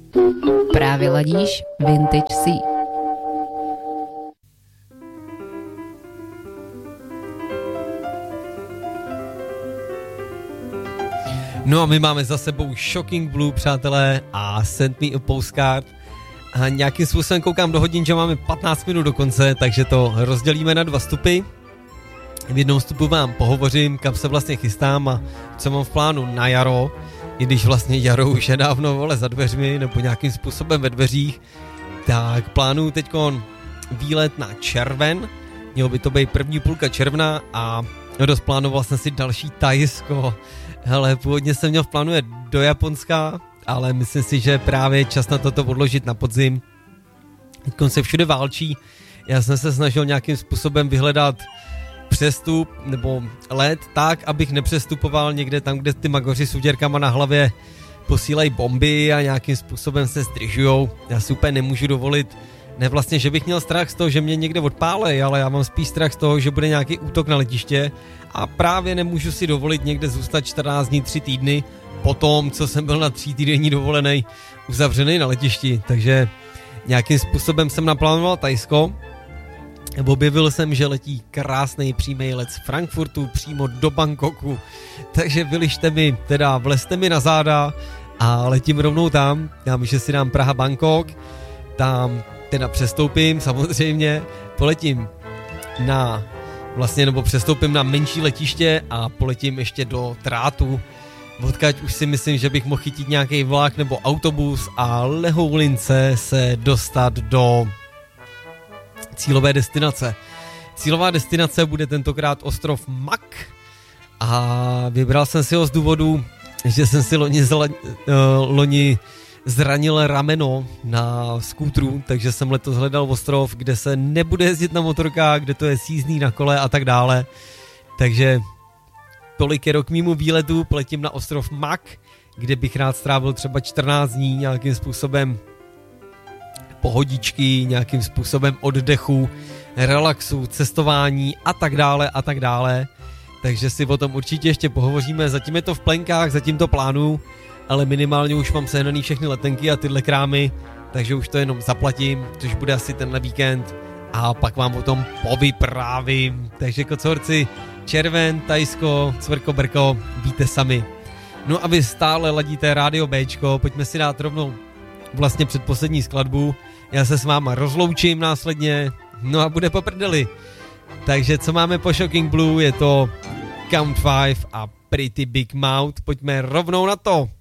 Právě ladíš Vintage Sea. No a my máme za sebou Shocking Blue, přátelé, a Send Me a Postcard. A nějakým způsobem koukám do hodin, že máme 15 minut do konce, takže to rozdělíme na 2 vstupy. V jednom vstupu vám pohovořím, kam se vlastně chystám a co mám v plánu na jaro, i když vlastně jaro už je dávno za dveřmi nebo nějakým způsobem ve dveřích, tak plánuju teďkon výlet na červen, mělo by to být první půlka června a rozplánoval jsem si další Thajsko. Hele, původně jsem měl v plánu jet do Japonska, ale myslím si, že právě čas na toto odložit na podzim. Teďkon se všude válčí, já jsem se snažil nějakým způsobem vyhledat přestup nebo let tak, abych nepřestupoval někde tam, kde ty magoři s uděrkama na hlavě posílají bomby a nějakým způsobem se zdržujou. Já si úplně nemůžu dovolit, ne vlastně, že bych měl strach z toho, že mě někde odpálej, ale já mám spíš strach z toho, že bude nějaký útok na letiště a právě nemůžu si dovolit někde zůstat 14 dní, 3 týdny potom, co jsem byl na 3 týdenní dovolenej uzavřený na letišti, takže nějakým způsobem jsem naplánoval Thajsko. Objevil jsem, že letí krásný přímý let z Frankfurtu přímo do Bangkoku, takže vylište mi, teda vlezte mi na záda a letím rovnou tam, já že si dám Praha-Bangkok, tam teda přestoupím samozřejmě, poletím na vlastně, nebo přestoupím na menší letiště a poletím ještě do Trátu, odkud už si myslím, že bych mohl chytit nějaký vlak nebo autobus a lehoulince se dostat do cílové destinace. Cílová destinace bude tentokrát ostrov Mak a vybral jsem si ho z důvodu, že jsem si loni zranil rameno na skútru, takže jsem letos hledal ostrov, kde se nebude jezdit na motorkách, kde to je sízný na kole a tak dále. Takže tolik je k mému výletu, poletím na ostrov Mak, kde bych rád strávil třeba 14 dní nějakým způsobem pohodičky, nějakým způsobem oddechu, relaxu, cestování a tak dále a tak dále. Takže si o tom určitě ještě pohovoříme, zatím je to v plenkách, zatím to plánuju, ale minimálně už mám sehnaný všechny letenky a tyhle krámy, takže už to jenom zaplatím, což bude asi tenhle víkend a pak vám o tom povyprávím. Takže kocourci, červen, Thajsko, cvrko brko, víte sami. No a vy stále ladíte Rádio Bčko, pojďme si dát rovnou vlastně předposlední skladbu, já se s váma rozloučím následně, no a bude po prdeli. Takže co máme po Shocking Blue, je to Count 5 a Pretty Big Mouth, pojďme rovnou na to.